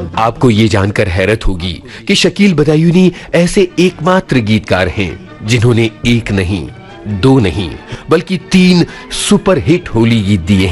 आपको ये जानकर हैरत होगी कि शकील बदायूनी ऐसे एकमात्र गीतकार हैं जिन्होंने एक नहीं, दो नहीं, बल्कि 3 सुपरहिट होली गीत दिए हैं।